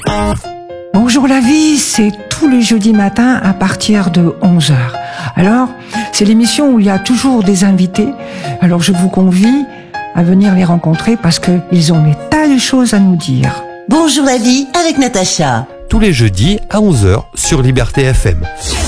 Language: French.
Bonjour la vie, c'est tous les jeudis matins à partir de 11h. Alors, c'est l'émission où il y a toujours des invités. Alors je vous convie à venir les rencontrer parce qu'ils ont des tas de choses à nous dire. Bonjour la vie avec Natacha. Tous les jeudis à 11h sur Liberté FM.